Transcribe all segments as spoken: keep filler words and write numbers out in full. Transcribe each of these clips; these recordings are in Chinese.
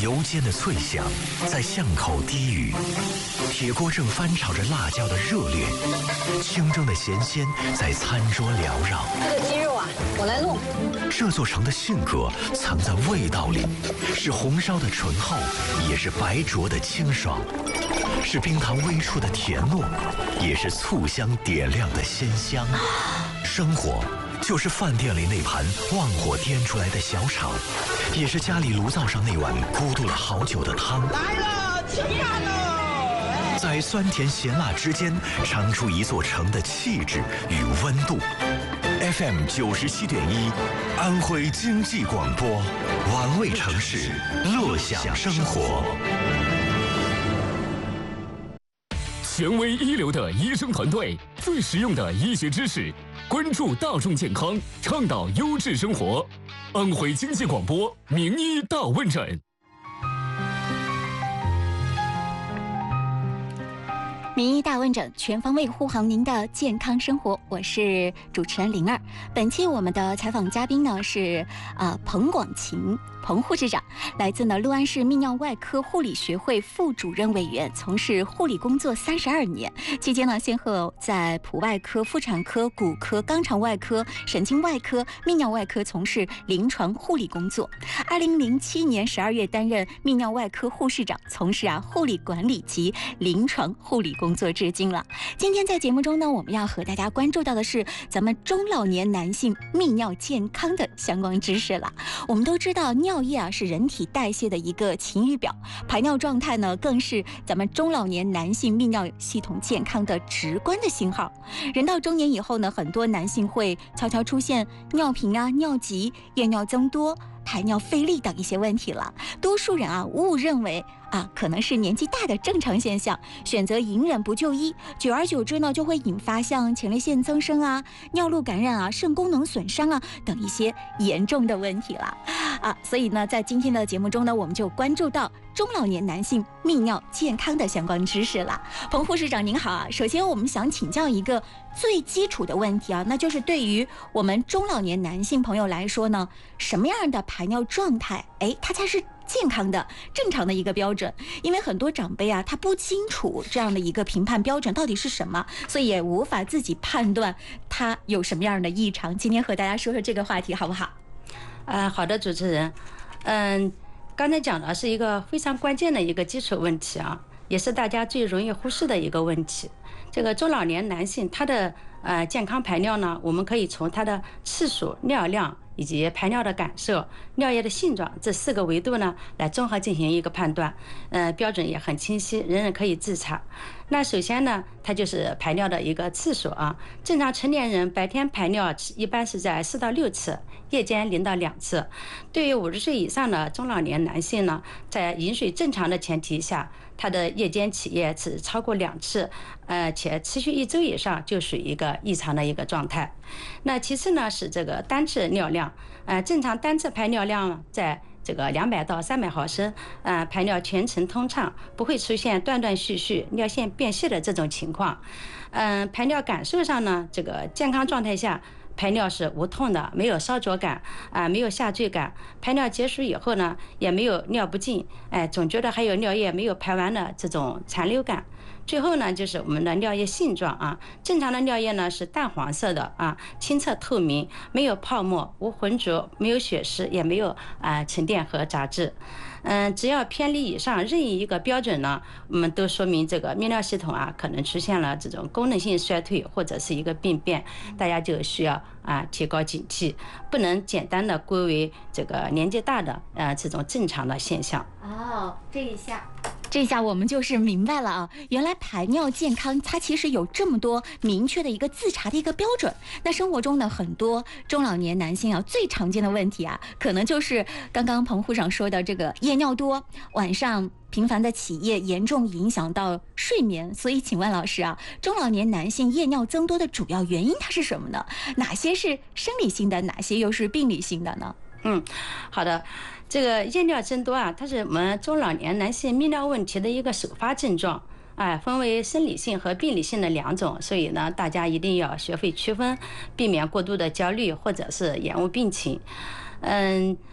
油煎的脆香在巷口低语，铁锅正翻炒着辣椒的热烈，清蒸的咸鲜在餐桌缭绕。 这个鸡肉啊，我来弄。 这座城的性格藏在味道里，是红烧的醇厚，也是白灼的清爽，是冰糖微出的甜糯，也是醋香点亮的鲜香。生活就是饭店里那盘旺火颠出来的小炒，也是家里炉灶上那碗咕嘟了好久的汤。 来了，吃饭了！ 在酸甜咸辣之间，尝出一座城的气质与温度。F M 九十七点一，安徽经济广播，玩味城市，乐享生活。 权威一流的医生团队，最实用的医学知识，关注大众健康，倡导优质生活。安徽经济广播名医大问诊。 名医大问诊，全方位护航您的健康生活，我是主持人灵儿。本期我们的采访嘉宾呢是啊、呃、彭广琴彭护士长，来自呢六安市泌尿外科护理学会副主任委员，从事护理工作三十二年，期间呢先后在普外科、妇产科、骨科、肛肠外科、神经外科、泌尿外科从事临床护理工作。二零零七年十二月担任泌尿外科护士长，从事啊护理管理及临床护理工作至今了。今天在节目中呢，我们要和大家关注到的是咱们中老年男性泌尿健康的相关知识了。我们都知道尿液啊是人体代谢的一个晴雨表，排尿状态呢更是咱们中老年男性泌尿系统健康的直观的信号。人到中年以后呢，很多男性会悄悄出现尿频啊、尿急、夜尿增多、排尿费力等一些问题了。多数人啊误认为啊可能是年纪大的正常现象，选择隐忍不就医，久而久之呢就会引发像前列腺增生啊、尿路感染啊、肾功能损伤啊等一些严重的问题了啊。所以呢，在今天的节目中呢，我们就关注到中老年男性泌尿健康的相关知识了。彭护士长您好啊，首先我们想请教一个最基础的问题啊，那就是对于我们中老年男性朋友来说呢，什么样的排尿状态，哎，它才是健康的、正常的一个标准？因为很多长辈啊，他不清楚这样的一个评判标准到底是什么，所以也无法自己判断他有什么样的异常。今天和大家说说这个话题，好不好？ 呃，好的，主持人，嗯，刚才讲的是一个非常关键的一个基础问题啊，也是大家最容易忽视的一个问题。这个中老年男性他的呃健康排尿呢，我们可以从他的次数、尿量以及排尿的感受、尿液的性状这四个维度呢，来综合进行一个判断，呃，标准也很清晰，人人可以自查。那首先呢，它就是排尿的一个次数啊。正常成年人白天排尿一般是在四到六次，夜间零到两次。对于五十岁以上的中老年男性呢，在饮水正常的前提下，他的夜间起夜是超过两次，呃，且持续一周以上，就属于一个异常的一个状态。那其次呢是这个单次尿量，呃，正常单次排尿量在这个两百到三百毫升，呃，排尿全程通畅，不会出现断断续续、尿线变细的这种情况。嗯、呃，排尿感受上呢，这个健康状态下，排尿是无痛的，没有烧灼感啊、呃，没有下坠感。排尿结束以后呢，也没有尿不尽，哎，总觉得还有尿液没有排完的这种残留感。最后呢，就是我们的尿液性状啊，正常的尿液呢是淡黄色的啊，清澈透明，没有泡沫，无浑浊，没有血丝，也没有啊、呃、沉淀和杂质。嗯，只要偏离以上任意一个标准呢，我们都说明这个泌尿系统啊可能出现了这种功能性衰退或者是一个病变，大家就需要啊提高警惕，不能简单的归为这个年纪大的呃这种正常的现象。 哦，这一下。这下我们就是明白了啊，原来排尿健康它其实有这么多明确的一个自查的一个标准。那生活中呢，很多中老年男性啊，最常见的问题啊，可能就是刚刚彭护长说的这个夜尿多，晚上频繁的起夜，严重影响到睡眠。所以请问老师啊，中老年男性夜尿增多的主要原因它是什么呢？哪些是生理性的，哪些又是病理性的呢？ 嗯，好的。这个夜尿增多啊，它是我们中老年男性泌尿问题的一个首发症状，哎，分为生理性和病理性的两种，所以呢，大家一定要学会区分，避免过度的焦虑或者是延误病情。嗯，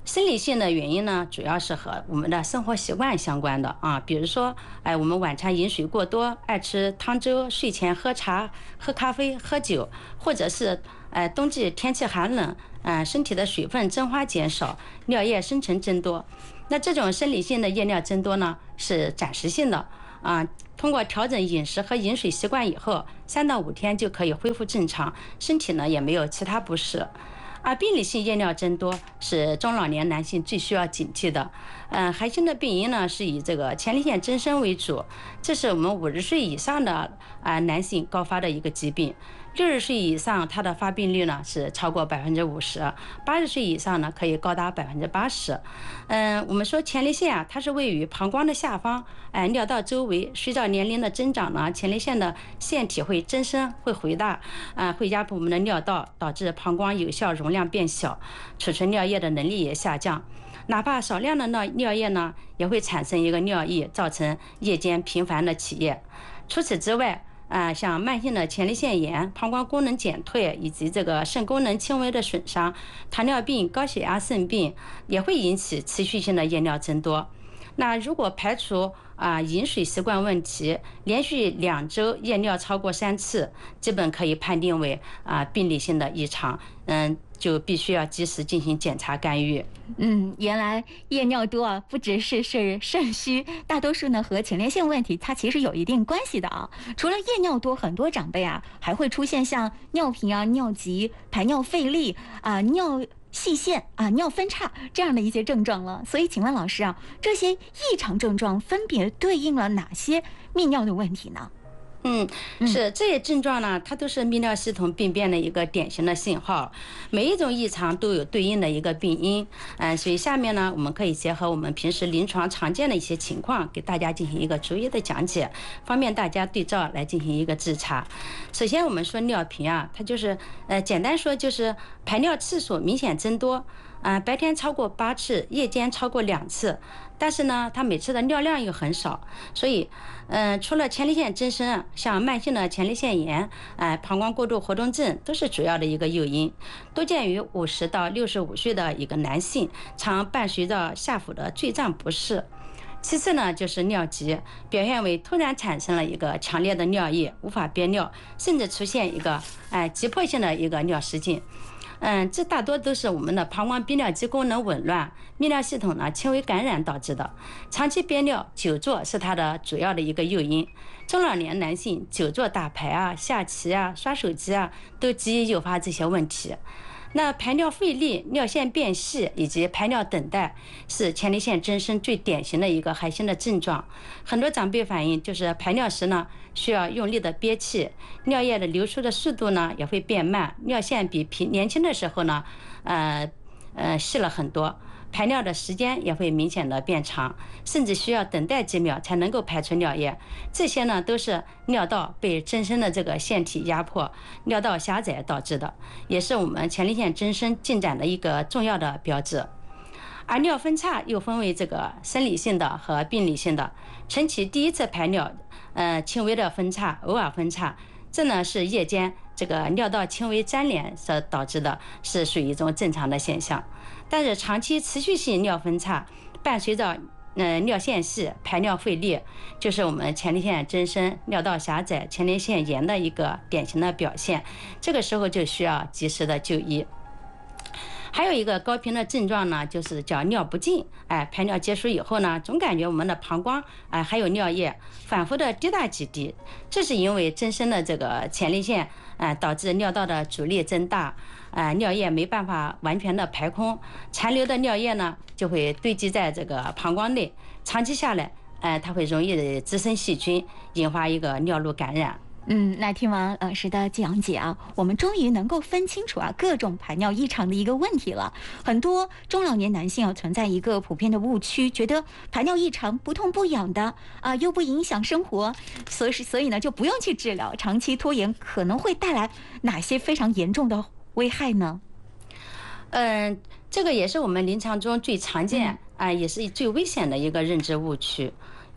生理性的原因呢，主要是和我们的生活习惯相关的啊，比如说，哎，我们晚餐饮水过多，爱吃汤粥，睡前喝茶、喝咖啡、喝酒，或者是，哎，冬季天气寒冷，嗯、呃，身体的水分蒸发减少，尿液生成增多。那这种生理性的夜尿增多呢，是暂时性的啊，通过调整饮食和饮水习惯以后，三到五天就可以恢复正常，身体呢也没有其他不适。而病理性夜尿增多是中老年男性最需要警惕的。嗯，还性的病因呢是以这个前列腺增生为主，这是我们五十岁以上的啊男性高发的一个疾病。六十岁以上，它的发病率呢是超过百分之五十；八十岁以上呢可以高达百分之八十。嗯，我们说前列腺啊，它是位于膀胱的下方，哎，尿道周围。随着年龄的增长呢，前列腺的腺体会增生，会回大，啊，会压迫我们的尿道，导致膀胱有效容量变小，储存尿液的能力也下降。哪怕少量的尿尿液呢，也会产生一个尿意，造成夜间频繁的起夜。除此之外，啊，像慢性的前列腺炎、膀胱功能减退以及这个肾功能轻微的损伤、糖尿病、高血压、肾病也会引起持续性的夜尿增多。那如果排除啊饮水习惯问题，连续两周夜尿超过三次，基本可以判定为啊病理性的异常，嗯，就必须要及时进行检查干预。 嗯，原来夜尿多啊，不只是是肾虚，大多数呢和前列腺问题它其实有一定关系的啊。除了夜尿多，很多长辈啊还会出现像尿频啊、尿急、排尿费力啊、尿细线啊、尿分叉这样的一些症状了。所以请问老师啊，这些异常症状分别对应了哪些泌尿的问题呢？ 嗯，是这些症状呢，它都是泌尿系统病变的一个典型的信号。每一种异常都有对应的一个病因，嗯，所以下面呢，我们可以结合我们平时临床常见的一些情况，给大家进行一个逐一的讲解，方便大家对照来进行一个自查。首先，我们说尿频啊，它就是呃，简单说就是排尿次数明显增多，啊、呃，白天超过八次，夜间超过两次。但是呢，它每次的尿量又很少，所以，嗯、呃，除了前列腺增生，像慢性的前列腺炎、哎、呃，膀胱过度活动症都是主要的一个诱因，多见于五十到六十五岁的一个男性，常伴随着下腹的坠胀不适。其次呢，就是尿急，表现为突然产生了一个强烈的尿意，无法憋尿，甚至出现一个哎、呃、急迫性的一个尿失禁。嗯，这大多都是我们的膀胱憋尿肌功能紊乱、泌尿系统呢轻微感染导致的。长期憋尿、久坐是它的主要的一个诱因。中老年男性久坐打牌啊、下棋啊、刷手机啊，都极易诱发这些问题。那排尿费力、尿线变细以及排尿等待是前列腺增生最典型的一个还性的症状。很多长辈反映就是排尿时呢需要用力的憋气，尿液的流出的速度呢也会变慢，尿线比平年轻的时候呢呃呃细了很多。排尿的时间也会明显的变长，甚至需要等待几秒才能够排出尿液。这些呢都是尿道被增生的这个腺体压迫、尿道狭窄导致的，也是我们前列腺增生进展的一个重要的标志。而尿分叉又分为这个生理性的和病理性的。晨起第一次排尿，呃，轻微的分叉，偶尔分叉，这呢是夜间这个尿道轻微粘连所导致的，是属于一种正常的现象。但是长期持续性尿分叉，伴随着呃尿线细、排尿费力，就是我们前列腺增生、尿道狭窄、前列腺炎的一个典型的表现。这个时候就需要及时的就医。还有一个高频的症状呢，就是叫尿不尽。哎，排尿结束以后呢，总感觉我们的膀胱哎还有尿液，反复的滴答几滴。这是因为增生的这个前列腺，哎导致尿道的阻力增大，哎尿液没办法完全的排空，残留的尿液呢就会堆积在这个膀胱内，长期下来，哎它会容易滋生细菌，引发一个尿路感染。 嗯，那听完老师的讲解啊，我们终于能够分清楚啊各种排尿异常的一个问题了。很多中老年男性啊存在一个普遍的误区，觉得排尿异常不痛不痒的啊，又不影响生活，所以所以呢就不用去治疗，长期拖延可能会带来哪些非常严重的危害呢？ 嗯，这个也是我们临床中最常见啊、呃，也是最危险的一个认知误区。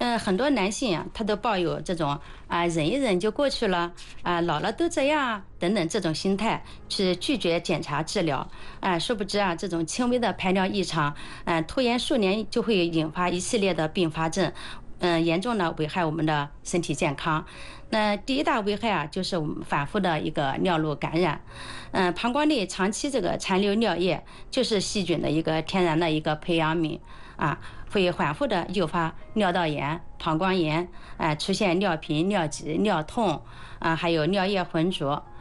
嗯，很多男性啊，他都抱有这种啊忍一忍就过去了啊，老了都这样啊等等这种心态，去拒绝检查治疗啊，殊不知啊，这种轻微的排尿异常，嗯，拖延数年就会引发一系列的并发症，嗯，严重的危害我们的身体健康。那第一大危害啊，就是我们反复的一个尿路感染，嗯，膀胱内长期这个残留尿液，就是细菌的一个天然的一个培养皿啊。会反复的诱发尿道炎、膀胱炎，啊、呃，出现尿频、尿急、尿痛，啊、呃，还有尿液浑浊，